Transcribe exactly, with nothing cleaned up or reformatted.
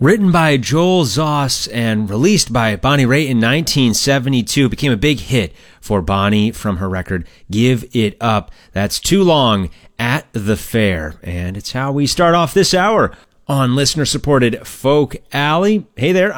Written by Joel Zoss and released by Bonnie Raitt in nineteen seventy-two, became a big hit for Bonnie from her record Give It Up. That's Too Long at the Fair. And it's how we start off this hour on listener-supported Folk Alley. Hey there.